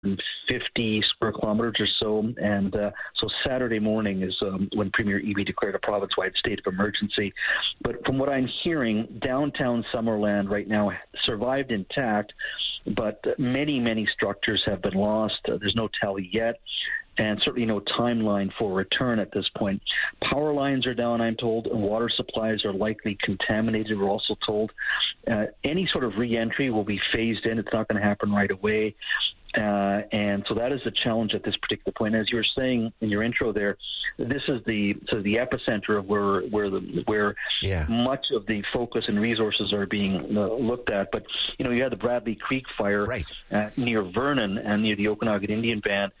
50 square kilometers or so. And so Saturday morning is when Premier Eby declared a province-wide state of emergency. But from what I'm hearing, downtown Summerland right now survived intact, but many structures have been lost. There's no tally yet, and certainly no timeline for return at this point. Power lines are down, I'm told, and water supplies are likely contaminated, we're also told. Any sort of re-entry will be phased in. It's not going to happen right away. And so that is the challenge at this particular point. As you were saying in your intro there, this is the epicenter of where much of the focus and resources are being looked at. But, you had the Bradley Creek fire near Vernon and near the Okanagan Indian Band.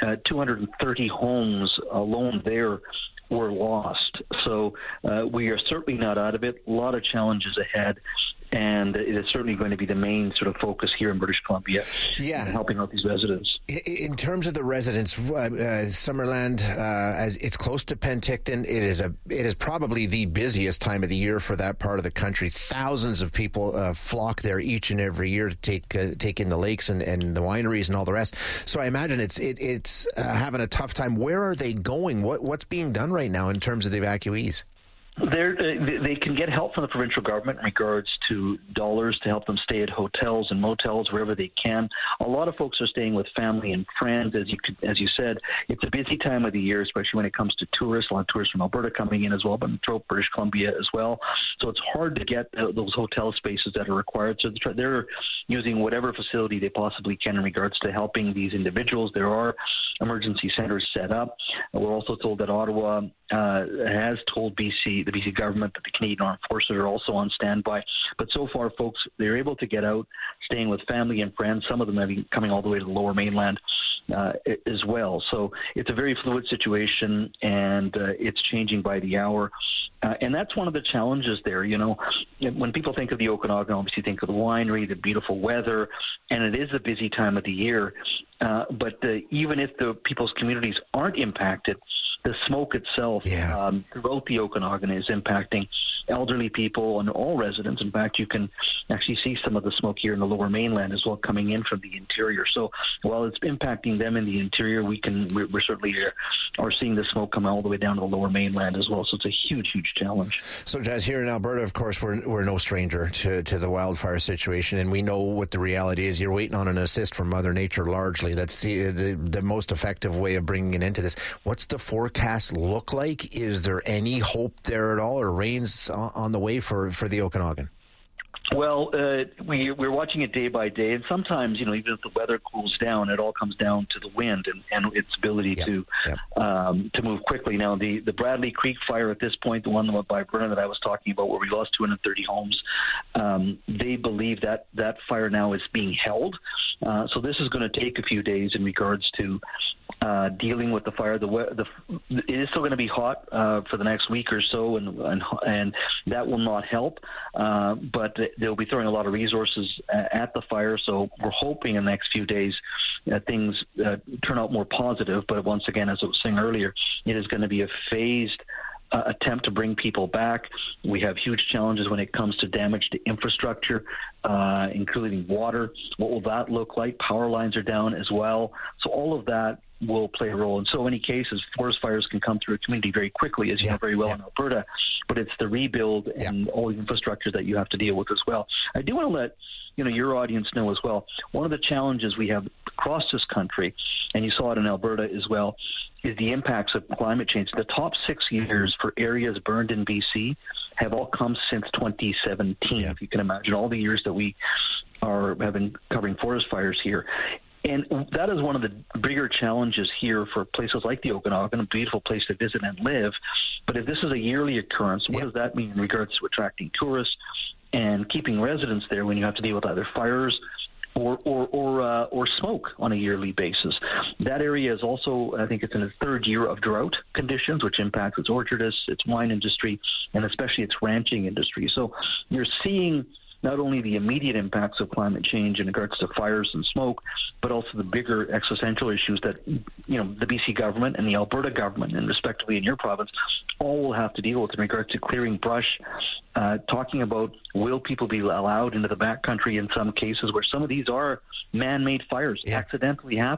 230 homes alone there were lost. So we are certainly not out of it. A lot of challenges ahead. And it is certainly going to be the main sort of focus here in British Columbia, helping out these residents. In terms of the residents, Summerland, as it's close to Penticton, it is probably the busiest time of the year for that part of the country. Thousands of people flock there each and every year to take in the lakes and the wineries and all the rest. So I imagine it's having a tough time. Where are they going? What's being done right now in terms of the evacuees? They can get help from the provincial government in regards to dollars to help them stay at hotels and motels wherever they can. A lot of folks are staying with family and friends. As you said, it's a busy time of the year, especially when it comes to tourists. A lot of tourists from Alberta coming in as well, but throughout British Columbia as well. So it's hard to get those hotel spaces that are required. So they're using whatever facility they possibly can in regards to helping these individuals. There are emergency centers set up. We're also told that Ottawa has told the BC government that the Canadian Armed Forces are also on standby. But so far, folks, they're able to get out, staying with family and friends. Some of them have been coming all the way to the Lower Mainland as well. So it's a very fluid situation, and it's changing by the hour. And that's one of the challenges there. When people think of the Okanagan, obviously think of the winery, the beautiful weather, and it is a busy time of the year. But even if the people's communities aren't impacted, the smoke itself throughout the Okanagan is impacting elderly people and all residents. In fact, you can actually see some of the smoke here in the Lower Mainland as well coming in from the interior. So while it's impacting them in the interior, we're certainly are seeing the smoke come all the way down to the Lower Mainland as well. So it's a huge challenge. So, Jazz, here in Alberta, of course, we're no stranger to the wildfire situation, and we know what the reality is. You're waiting on an assist from Mother Nature largely. That's the most effective way of bringing an end to this. What's the forecast look like? Is there any hope there at all, or rains on the way for the Okanagan? Well, we're watching it day by day, and sometimes, even if the weather cools down, it all comes down to the wind and its ability to move quickly. Now, the Bradley Creek fire at this point, the one by Vernon that I was talking about, where we lost 230 homes, they believe that fire now is being held. So this is going to take a few days in regards to dealing with the fire. It is still going to be hot for the next week or so, and that will not help. But they'll be throwing a lot of resources at the fire. So we're hoping in the next few days things turn out more positive. But once again, as I was saying earlier, it is going to be a phased attempt to bring people back. We have huge challenges when it comes to damage to infrastructure, including water. What will that look like? Power lines are down as well. So all of that will play a role. In so many cases, forest fires can come through a community very quickly, as you know very well in Alberta, but it's the rebuild and all the infrastructure that you have to deal with as well. I do want to let your audience know as well, one of the challenges we have across this country, and you saw it in Alberta as well, is the impacts of climate change. The top 6 years for areas burned in BC have all come since 2017. If you can imagine all the years that we have been covering forest fires here. And that is one of the bigger challenges here for places like the Okanagan, a beautiful place to visit and live. But if this is a yearly occurrence, what does that mean in regards to attracting tourists and keeping residents there when you have to deal with either fires or smoke on a yearly basis? That area is also, I think it's in its third year of drought conditions, which impacts its orchardists, its wine industry, and especially its ranching industry. So you're seeing not only the immediate impacts of climate change in regards to fires and smoke, but also the bigger existential issues that, the BC government and the Alberta government, and respectively in your province, all will have to deal with in regards to clearing brush, talking about will people be allowed into the backcountry in some cases where some of these are man-made fires accidentally happen.